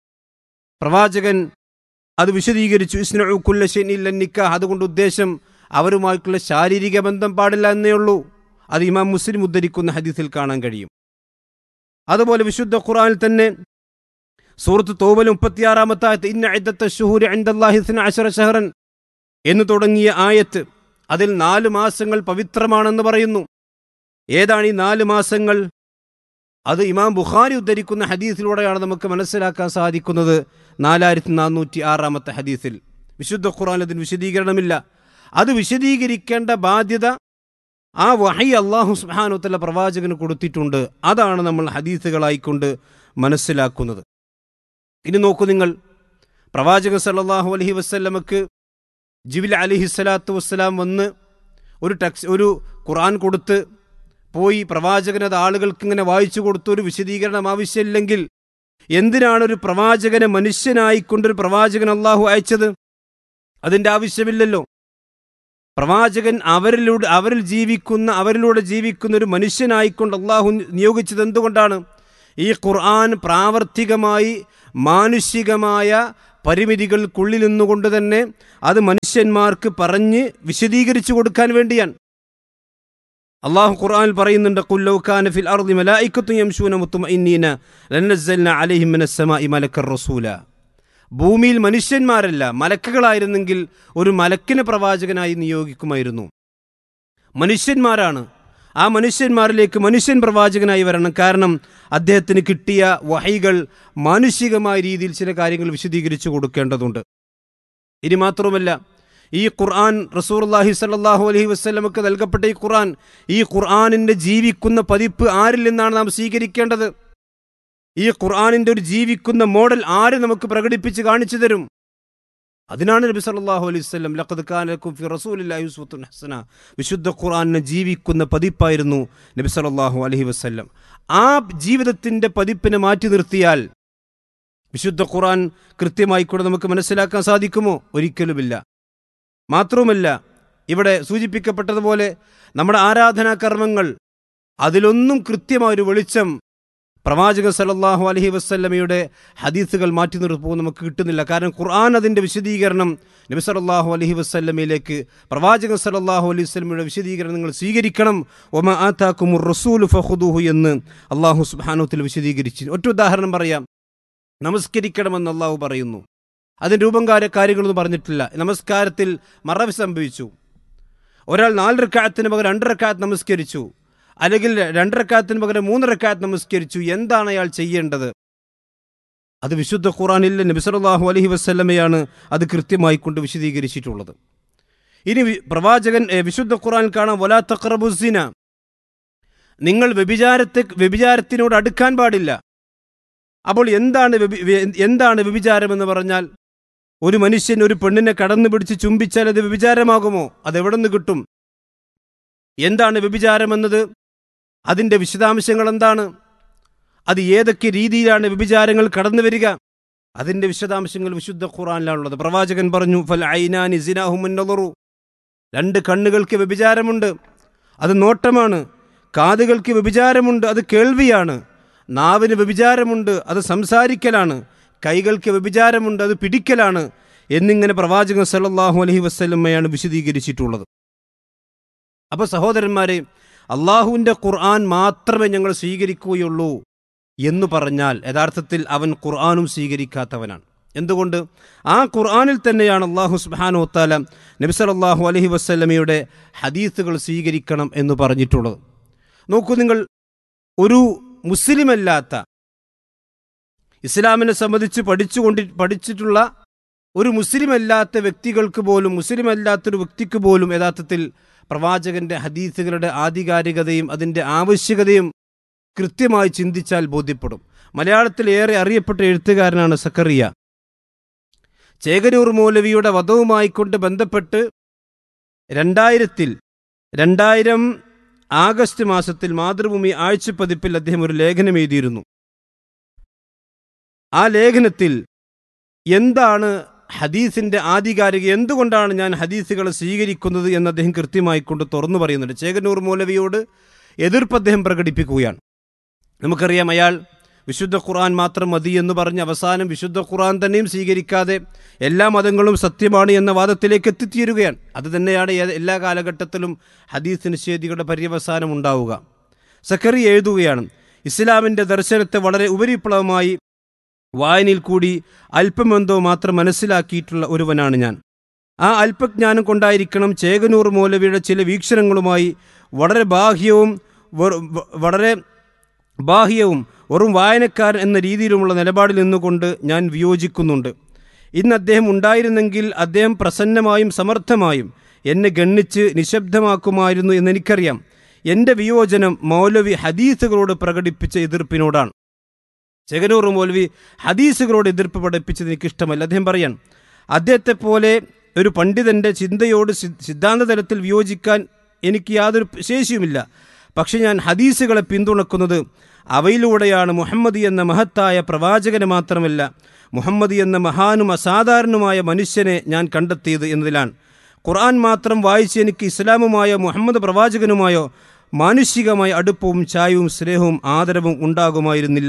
പ്രവാചകൻ അത് വിശദീകരിച്ചു. ഇസ്നഉ കുല്ല ശൈഇൻ ഇല്ല നിക്കാഹ്. അതുകൊണ്ട് ഉദ്ദേശം അവരുമായിട്ടുള്ള ശാരീരിക ബന്ധം പാടില്ല എന്നേ ഉള്ളൂ. അത് ഇമാം മുസ്ലിം ഉദ്ധരിക്കുന്ന ഹദീസിൽ കാണാൻ കഴിയും. അതുപോലെ വിശുദ്ധ ഖുർആനിൽ തന്നെ സൂറത്ത് തൗബയിൽ മുപ്പത്തിയാറാമത്തെ ആയത്ത്, ഇന്ന ഇദ്ദത്ത ശുഹൂരി ഇൻദല്ലാഹി ഇസ്ന അശറ ശഹറൻ എന്ന് തുടങ്ങിയ ആയത്ത്, അതിൽ നാല് മാസങ്ങൾ പവിത്രമാണെന്ന് പറയുന്നു. ഏതാണ് ഈ നാല് മാസങ്ങൾ? അത് ഇമാം ബുഖാരി ഉദ്ധരിക്കുന്ന ഹദീസിലൂടെയാണ് നമുക്ക് മനസ്സിലാക്കാൻ സാധിക്കുന്നത്. നാലായിരത്തി നാനൂറ്റി ആറാമത്തെ ഹദീസിൽ വിശുദ്ധ ഖുർആനിൽ അതിന് വിശദീകരണമില്ല. അത് വിശദീകരിക്കേണ്ട ബാധ്യത ആ വഹി അല്ലാഹു സുബ്ഹാനഹു വതആല പ്രവാചകന് കൊടുത്തിട്ടുണ്ട്. അതാണ് നമ്മൾ ഹദീസുകളായിക്കൊണ്ട് മനസ്സിലാക്കുന്നത്. ഇനി നോക്കൂ നിങ്ങൾ, പ്രവാചകൻ സല്ലല്ലാഹു അലൈഹി വസല്ലമക്ക് ജിബ്രീൽ അലൈഹിസ്സലാത്തു വസ്സലാം വന്ന് ഒരു ടെക്സ്റ്റ് ഒരു ഖുർആൻ കൊടുത്ത് പോയി പ്രവാചകനത് ആളുകൾക്ക് ഇങ്ങനെ വായിച്ചു കൊടുത്തു. ഒരു വിശദീകരണം ആവശ്യമില്ലെങ്കിൽ എന്തിനാണ് ഒരു പ്രവാചകനെ മനുഷ്യനായിക്കൊണ്ടൊരു പ്രവാചകൻ അള്ളാഹു അയച്ചത്? അതിൻ്റെ ആവശ്യമില്ലല്ലോ. പ്രവാചകൻ അവരിലൂടെ അവരിൽ ജീവിക്കുന്ന അവരിലൂടെ ജീവിക്കുന്ന ഒരു മനുഷ്യനായിക്കൊണ്ട് അള്ളാഹു നിയോഗിച്ചത് എന്തുകൊണ്ടാണ്? ഈ ഖുർആൻ പ്രാവർത്തികമായി മാനുഷികമായ പരിമിതികൾക്കുള്ളിൽ നിന്നുകൊണ്ട് തന്നെ അത് മനുഷ്യന്മാർക്ക് പറഞ്ഞ് വിശദീകരിച്ചു കൊടുക്കാൻ വേണ്ടിയാണ്. അള്ളാഹു ഖുർആനിൽ പറയുന്നുണ്ട്, ഖുൽ ലൗ കാന ഫിൽ അർളി മലായികത്തുൻ യംശൂന മുത്മഇന്നീന ലനസ്സൽനാ അലൈഹിം മിനസ് സമാഇ മലക്കർ റസൂല. ഭൂമിയിൽ മനുഷ്യന്മാരല്ല മലക്കുകളായിരുന്നെങ്കിൽ ഒരു മലക്കിനെ പ്രവാചകനായി നിയോഗിക്കുമായിരുന്നു. മനുഷ്യന്മാരാണ്. ആ മനുഷ്യന്മാരിലേക്ക് മനുഷ്യൻ പ്രവാചകനായി വരണം. കാരണം അദ്ദേഹത്തിന് കിട്ടിയ വഹയികൾ മാനുഷികമായ രീതിയിൽ ചില കാര്യങ്ങൾ വിശദീകരിച്ചു കൊടുക്കേണ്ടതുണ്ട്. ഇനി മാത്രവുമല്ല, ഈ ഖുർആൻ റസൂലുള്ളാഹി സ്വല്ലല്ലാഹു അലൈഹി വസല്ലമക്ക് നൽകപ്പെട്ട ഈ ഖുർആൻ, ഈ ഖുർആനിന്റെ ജീവിക്കുന്ന പതിപ്പ് ആരിൽ നിന്നാണ് നാം സ്വീകരിക്കേണ്ടത്? ഈ ഖുർആനിന്റെ ഒരു ജീവിക്കുന്ന മോഡൽ ആര് നമുക്ക് പ്രകടിപ്പിച്ച് കാണിച്ചു തരും? അതിനാണ് നബി സല്ലല്ലാഹു അലൈഹി വസല്ലം ലഖദ് കാന ലക്കും ഫി റസൂലില്ലാഹി ഉസ്വത്തുൻ ഹസന, വിശുദ്ധ ഖുർആനിനെ ജീവിക്കുന്ന പതിപ്പായിരുന്നു നബി സല്ലല്ലാഹു അലൈഹി വസല്ലം. ആ ജീവിതത്തിന്റെ പതിപ്പിനെ മാറ്റി നിർത്തിയാൽ വിശുദ്ധ ഖുർആൻ കൃത്യമായി കൂടെ നമുക്ക് മനസ്സിലാക്കാൻ സാധിക്കുമോ? ഒരിക്കലുമില്ല. മാത്രവുമല്ല, ഇവിടെ സൂചിപ്പിക്കപ്പെട്ടതുപോലെ നമ്മുടെ ആരാധനാ കർമ്മങ്ങൾ, അതിലൊന്നും കൃത്യമായൊരു വെളിച്ചം പ്രവാചകൻ സല്ലല്ലാഹു അലൈഹി വസല്ലമയുടെ ഹദീസുകൾ മാറ്റി നിർത്തുമ്പോൾ നമുക്ക് കിട്ടുന്നില്ല. കാരണം ഖുർആൻ അതിൻ്റെ വിശദീകരണം നബി സല്ലല്ലാഹു അലൈഹി വസല്ലമയിലേക്ക്, പ്രവാചകൻ സല്ലല്ലാഹു അലൈഹി വസല്ലമയുടെ വിശദീകരണം നിങ്ങൾ സ്വീകരിക്കണം. വമാ ആതാകുമുർ റസൂലു ഫഖുദൂഹു എന്ന് അല്ലാഹു സുബ്ഹാനഹു വതആല വിശദീകരിച്ചു. ഒറ്റ ഉദാഹരണം പറയാം. നമസ്കരിക്കണമെന്ന് അള്ളാഹു പറയുന്നു. അതിന് രൂപം കാര്യ കാര്യങ്ങളൊന്നും പറഞ്ഞിട്ടില്ല. നമസ്കാരത്തിൽ മറവ് സംഭവിച്ചു, ഒരാൾ നാല് റക്അത്തിന് പകരം രണ്ട് റക്അത്ത് നമസ്കരിച്ചു, അല്ലെങ്കിൽ രണ്ട് റക്അത്തിന് പകരം മൂന്ന് റക്അത്ത് നമസ്കരിച്ചു, എന്താണ് അയാൾ ചെയ്യേണ്ടത്? അത് വിശുദ്ധ ഖുർആനിൽ നബി സല്ലല്ലാഹു അലൈഹി വസല്ലമയാണ് അത് കൃത്യമായി കൊണ്ട് വിശദീകരിച്ചിട്ടുള്ളത്. ഇനി പ്രവാചകൻ വിശുദ്ധ ഖുർആനിൽ കാണാം, വലാ തഖറബുസ്സിന, നിങ്ങൾ വ്യഭിചാരത്തെ വ്യഭിചാരത്തിനോട് അടുക്കാൻ പാടില്ല. അപ്പോൾ എന്താണ് എന്താണ് വ്യഭിചാരമെന്ന് പറഞ്ഞാൽ, ഒരു മനുഷ്യൻ ഒരു പെണ്ണിനെ കടന്നു പിടിച്ച് ചുംബിച്ചാൽ അത് വ്യഭിചാരമാകുമോ? അതെവിടെ നിന്ന് കിട്ടും? എന്താണ് വ്യഭിചാരമെന്നത്? അതിൻ്റെ വിശദാംശങ്ങൾ എന്താണ്? അത് ഏതൊക്കെ രീതിയിലാണ് വ്യഭിചാരങ്ങൾ കടന്നു വരിക? അതിൻ്റെ വിശദാംശങ്ങൾ വിശുദ്ധ ഖുർആനിലാണുള്ളത്. പ്രവാചകൻ പറഞ്ഞു, ഫൽ ഐനാനി സിനാഹുമുൻ നദറു, രണ്ട് കണ്ണുകൾക്ക് വ്യഭിചാരമുണ്ട്, അത് നോട്ടമാണ്. കാതുകൾക്ക് വ്യഭിചാരമുണ്ട്, അത് കേൾവിയാണ്. നാവിന് വ്യഭിചാരമുണ്ട്, അത് സംസാരിക്കലാണ്. കൈകൾക്ക് വ്യഭിചാരമുണ്ട്, അത് പിടിക്കലാണ്. എന്നിങ്ങനെ പ്രവാചകൻ സല്ലല്ലാഹു അലൈഹി വസല്ലമയാണ് വിശദീകരിച്ചിട്ടുള്ളത്. അപ്പോൾ സഹോദരന്മാരെ, അള്ളാഹുവിൻ്റെ ഖുർആൻ മാത്രമേ ഞങ്ങൾ സ്വീകരിക്കുകയുള്ളൂ എന്ന് പറഞ്ഞാൽ യഥാർത്ഥത്തിൽ അവൻ ഖുർആനും സ്വീകരിക്കാത്തവനാണ്. എന്തുകൊണ്ട്? ആ ഖുർആനിൽ തന്നെയാണ് അള്ളാഹു സുബ്ഹാനഹു വ തആല നബി സല്ലല്ലാഹു അലൈഹി വസല്ലമയുടെ ഹദീസുകൾ സ്വീകരിക്കണം എന്ന് പറഞ്ഞിട്ടുള്ളത്. നോക്കൂ നിങ്ങൾ, ഒരു മുസ്ലിമല്ലാത്ത, ഇസ്ലാമിനെ സംബന്ധിച്ച് പഠിച്ചുകൊണ്ട് പഠിച്ചിട്ടുള്ള ഒരു മുസ്ലിമല്ലാത്ത വ്യക്തികൾക്ക് പോലും, മുസ്ലിമല്ലാത്തൊരു വ്യക്തിക്ക് പോലും യഥാർത്ഥത്തിൽ പ്രവാചകന്റെ ഹദീസുകളുടെ ആധികാരികതയും അതിൻ്റെ ആവശ്യകതയും കൃത്യമായി ചിന്തിച്ചാൽ ബോധ്യപ്പെടും. മലയാളത്തിൽ ഏറെ അറിയപ്പെട്ട എഴുത്തുകാരനാണ് സക്കറിയ. ചേകനൂർ മൗലവിയുടെ വധവുമായിക്കൊണ്ട് ബന്ധപ്പെട്ട് രണ്ടായിരത്തിൽ രണ്ടായിരം ആഗസ്റ്റ് മാസത്തിൽ മാതൃഭൂമി ആഴ്ചപ്പതിപ്പിൽ അദ്ദേഹം ഒരു ലേഖനം എഴുതിയിരുന്നു. ആ ലേഖനത്തിൽ എന്താണ് ഹദീസിൻ്റെ ആധികാരിക, എന്തുകൊണ്ടാണ് ഞാൻ ഹദീസുകളെ സ്വീകരിക്കുന്നത് എന്ന് അദ്ദേഹം കൃത്യമായി കൊണ്ട് തുറന്നു പറയുന്നുണ്ട്. ചേകനൂർ മൗലവിയോട് എതിർപ്പ് അദ്ദേഹം പ്രകടിപ്പിക്കുകയാണ്. നമുക്കറിയാം, അയാൾ വിശുദ്ധ ഖുർആൻ മാത്രം മതി എന്ന് പറഞ്ഞ് അവസാനം വിശുദ്ധ ഖുർആൻ തന്നെയും സ്വീകരിക്കാതെ എല്ലാ മതങ്ങളും സത്യമാണ് എന്ന വാദത്തിലേക്ക് എത്തിത്തീരുകയാണ്. അത് തന്നെയാണ് എല്ലാ കാലഘട്ടത്തിലും ഹദീസ് നിഷേധികളുടെ പര്യവസാനം ഉണ്ടാവുക. സക്കറി എഴുതുകയാണ്, ഇസ്ലാമിൻ്റെ ദർശനത്തെ വളരെ ഉപരിപ്ലവമായി വായനയിൽ കൂടി അല്പമെന്തോ മാത്രം മനസ്സിലാക്കിയിട്ടുള്ള ഒരുവനാണ് ഞാൻ. ആ അല്പജ്ഞാനം കൊണ്ടായിരിക്കണം ചേകനൂർ മൗലവിയുടെ ചില വീക്ഷണങ്ങളുമായി വളരെ ബാഹ്യവും വളരെ ബാഹ്യവും വെറും വായനക്കാരൻ എന്ന രീതിയിലുമുള്ള നിലപാടിൽ നിന്നുകൊണ്ട് ഞാൻ വിയോജിക്കുന്നുണ്ട്. ഇന്ന് അദ്ദേഹം ഉണ്ടായിരുന്നെങ്കിൽ അദ്ദേഹം പ്രസന്നമായും സമർത്ഥമായും എന്നെ ഗണ്ണിച്ച് നിശബ്ദമാക്കുമായിരുന്നു എന്നെനിക്കറിയാം. എൻ്റെ വിയോജനം മൗലവി ഹദീസുകളോട് പ്രകടിപ്പിച്ച എതിർപ്പിനോടാണ്. ചേകനൂർ മൗലവി ഹദീസുകളോട് എതിർപ്പ് പഠിപ്പിച്ചത് എനിക്കിഷ്ടമല്ല. അദ്ദേഹം പറയാൻ, അദ്ദേഹത്തെ പോലെ ഒരു പണ്ഡിതൻ്റെ ചിന്തയോട് സിദ്ധാന്ത തലത്തിൽ വിയോജിക്കാൻ എനിക്ക് യാതൊരു ശേഷിയുമില്ല. പക്ഷെ ഞാൻ ഹദീസുകളെ പിന്തുണക്കുന്നത് അവയിലൂടെയാണ് മുഹമ്മദ് എന്ന മഹത്തായ പ്രവാചകനെ മാത്രമല്ല, മുഹമ്മദ് എന്ന മഹാനും അസാധാരണനുമായ മനുഷ്യനെ ഞാൻ കണ്ടെത്തിയത് എന്നതിലാണ്. ഖുർആൻ മാത്രം വായിച്ച് എനിക്ക് ഇസ്ലാമുമായോ മുഹമ്മദ് പ്രവാചകനുമായോ മാനുഷികമായ അടുപ്പവും ചായവും സ്നേഹവും ആദരവും ഉണ്ടാകുമായിരുന്നില്ല.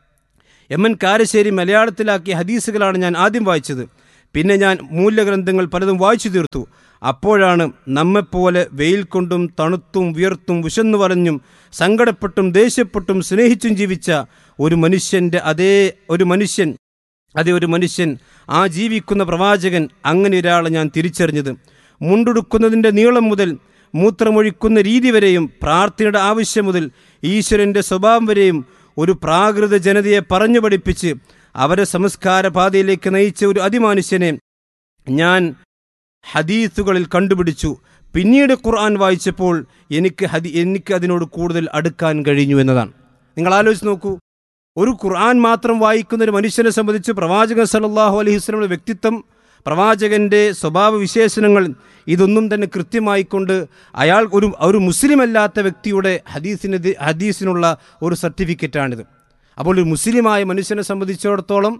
എം എൻ കാരശ്ശേരി മലയാളത്തിലാക്കിയ ഹദീസുകളാണ് ഞാൻ ആദ്യം വായിച്ചത്. പിന്നെ ഞാൻ മൂല്യഗ്രന്ഥങ്ങൾ പലതും വായിച്ചു തീർത്തു. അപ്പോഴാണ് നമ്മെപ്പോലെ വെയിൽ കൊണ്ടും തണുത്തും വിയർത്തും വിശന്നു വലഞ്ഞും സങ്കടപ്പെട്ടും ദേഷ്യപ്പെട്ടും സ്നേഹിച്ചും ജീവിച്ച ഒരു മനുഷ്യൻ്റെ അതേ ഒരു മനുഷ്യൻ അതേ ഒരു മനുഷ്യൻ ആ ജീവിക്കുന്ന പ്രവാചകൻ, അങ്ങനെ ഒരാളെ ഞാൻ തിരിച്ചറിഞ്ഞത്. മുണ്ടുടുക്കുന്നതിൻ്റെ നീളം മുതൽ മൂത്രമൊഴിക്കുന്ന രീതി വരെയും പ്രാർത്ഥനയുടെ ആവശ്യം മുതൽ ഈശ്വരൻ്റെ സ്വഭാവം വരെയും ഒരു പ്രാകൃത ജനതയെ പറഞ്ഞു പഠിപ്പിച്ച് അവരെ സംസ്കാര പാതയിലേക്ക് നയിച്ച ഒരു അതിമാനുഷ്യനെ ഞാൻ ഹദീസുകളിൽ കണ്ടുപിടിച്ചു. പിന്നീട് ഖുർആൻ വായിച്ചപ്പോൾ എനിക്ക് ഹദി എനിക്ക് അതിനോട് കൂടുതൽ അടുക്കാൻ കഴിഞ്ഞു എന്നതാണ്. നിങ്ങൾ ആലോചിച്ച് നോക്കൂ, ഒരു ഖുർആൻ മാത്രം വായിക്കുന്ന ഒരു മനുഷ്യനെ സംബന്ധിച്ച് പ്രവാചകൻ സല്ലല്ലാഹു അലൈഹി വസല്ലമയുടെ വ്യക്തിത്വം, പ്രവാചകൻ്റെ സ്വഭാവ വിശേഷണങ്ങൾ, ഇതൊന്നും തന്നെ കൃത്യമായിക്കൊണ്ട് അയാൾ ഒരു ഒരു മുസ്ലിം അല്ലാത്ത വ്യക്തിയുടെ ഹദീസിന് ഹദീസിനുള്ള ഒരു സർട്ടിഫിക്കറ്റാണിത്. അപ്പോൾ ഒരു മുസ്ലിമായ മനുഷ്യനെ സംബന്ധിച്ചിടത്തോളം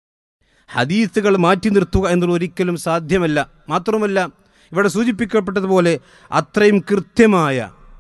ഹദീസുകൾ മാറ്റി നിർത്തുക എന്നുള്ളത് ഒരിക്കലും സാധ്യമല്ല. മാത്രമല്ല, ഇവിടെ സൂചിപ്പിക്കപ്പെട്ടതുപോലെ അത്രയും കൃത്യമായ,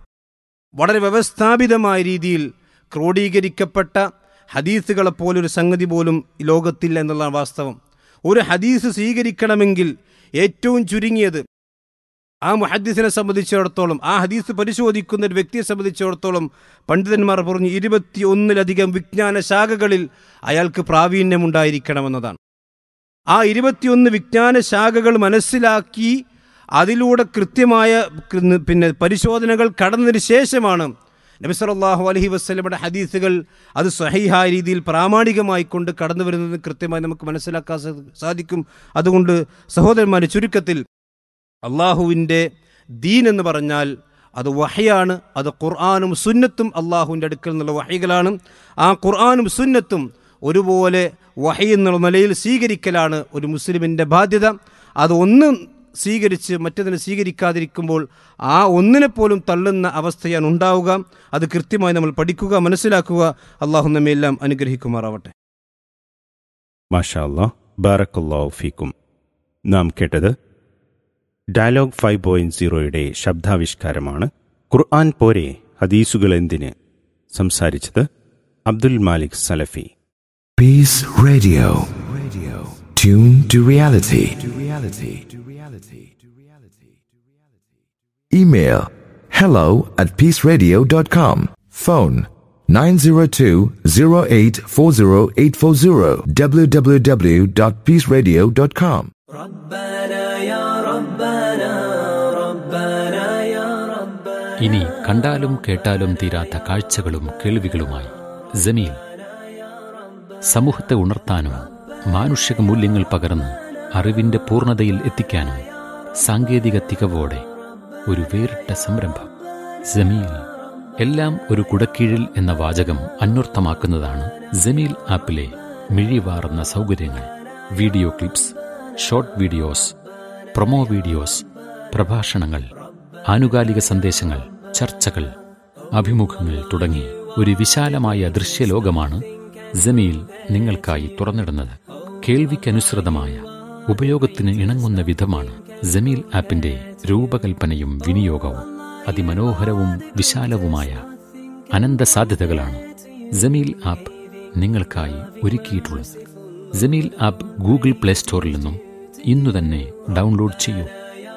വളരെ വ്യവസ്ഥാപിതമായ രീതിയിൽ ക്രോഡീകരിക്കപ്പെട്ട ഹദീസുകളെപ്പോലൊരു സംഗതി പോലും ലോകത്തില്ല എന്നുള്ള വാസ്തവം. ഒരു ഹദീസ് സ്വീകരിക്കണമെങ്കിൽ ഏറ്റവും ചുരുങ്ങിയത് ആ മുഹദ്ദിസിനെ സംബന്ധിച്ചിടത്തോളം, ആ ഹദീസ് പരിശോധിക്കുന്ന ഒരു വ്യക്തിയെ സംബന്ധിച്ചിടത്തോളം പണ്ഡിതന്മാർ പറഞ്ഞു ഇരുപത്തി ഒന്നിലധികം വിജ്ഞാന ശാഖകളിൽ അയാൾക്ക് പ്രാവീണ്യമുണ്ടായിരിക്കണമെന്നതാണ്. ആ ഇരുപത്തിയൊന്ന് വിജ്ഞാന ശാഖകൾ മനസ്സിലാക്കി അതിലൂടെ കൃത്യമായ പിന്നെ പരിശോധനകൾ കടന്നതിന് ശേഷമാണ് നബി സല്ലല്ലാഹു അലൈഹി വസല്ലമയുടെ ഹദീസുകൾ അത് സ്വഹീഹായ രീതിയിൽ പ്രാമാണികമായി കൊണ്ട് കടന്നു വരുന്നത് കൃത്യമായി നമുക്ക് മനസ്സിലാക്കാൻ സാധിക്കും. അതുകൊണ്ട് സഹോദരന്മാരെ, ചുരുക്കത്തിൽ അള്ളാഹുവിൻ്റെ ദീൻ എന്ന് പറഞ്ഞാൽ അത് വഹയാണ്. അത് ഖുർആനും സുന്നത്തും അള്ളാഹുവിൻ്റെ അടുക്കൽ നിന്നുള്ള വഹയികളാണ്. ആ ഖുർആനും സുന്നത്തും ഒരുപോലെ വഹി എന്നുള്ള നിലയിൽ സ്വീകരിക്കലാണ് ഒരു മുസ്ലിമിൻ്റെ ബാധ്യത. അത് ഒന്ന് സ്വീകരിച്ച് മറ്റതിനെ സ്വീകരിക്കാതിരിക്കുമ്പോൾ ആ ഒന്നിനെപ്പോലും തള്ളുന്ന അവസ്ഥയാണ് ഉണ്ടാവുക. അത് കൃത്യമായി നമ്മൾ പഠിക്കുക, മനസ്സിലാക്കുക. അള്ളാഹു നമ്മെ എല്ലാം അനുഗ്രഹിക്കുമാറാവട്ടെ. മാഷാ അല്ലാഹ്, ബാറക്കല്ലാഹു ഫീക്കും. നാം കേട്ടത് ഡയലോഗ് ഫൈവ് പോയിന്റ് സീറോയുടെ ശബ്ദാവിഷ്കാരമാണ്. ഖുർആൻ പോരെ ഹദീസുകൾ എന്തിന് സംസാരിച്ചത് അബ്ദുൽ മാലിക് സലഫി. Peace Radio. Radio. Tune to reality. To reality. To reality. To reality. To reality. Email hello at peaceradio dot com. Phone nine zero two zero eight four zero eight four zero. w w w dot peace radio dot com. ഇനി കണ്ടാലും കേട്ടാലും തീരാത്ത കാഴ്ചകളും കേൾവികളുമായി ജമീൽ. സമൂഹത്തെ ഉണർത്താനും മാനുഷിക മൂല്യങ്ങൾ പകർന്ന് അറിവിന്റെ പൂർണ്ണതയിൽ എത്തിക്കാനും സാങ്കേതിക തികവോടെ ഒരു വേറിട്ട സംരംഭം ജമീൽ. എല്ലാം ഒരു കുടക്കീഴിൽ എന്ന വാചകം അന്വർത്ഥമാക്കുന്നതാണ് ജമീൽ ആപ്പിലെ മിഴിവാർന്ന സൗകര്യങ്ങൾ. Video clips, short videos, promo videos, പ്രഭാഷണങ്ങൾ, ആനുകാലിക സന്ദേശങ്ങൾ, ചർച്ചകൾ, അഭിമുഖങ്ങൾ തുടങ്ങി ഒരു വിശാലമായ ദൃശ്യലോകമാണ് ജമീൽ നിങ്ങൾക്കായി തുറന്നിടുന്നത്. കേൾവിക്കനുസൃതമായ ഉപയോഗത്തിന് ഇണങ്ങുന്ന വിധമാണ് ജമീൽ ആപ്പിന്റെ രൂപകൽപ്പനയും വിനിയോഗവും. അതിമനോഹരവും വിശാലവുമായ അനന്ത സാധ്യതകളാണ് ജമീൽ ആപ്പ് നിങ്ങൾക്കായി ഒരുക്കിയിട്ടുള്ളത്. ജമീൽ ആപ്പ് ഗൂഗിൾ പ്ലേ സ്റ്റോറിൽ നിന്നും ഇന്നു തന്നെ ഡൗൺലോഡ് ചെയ്യൂ.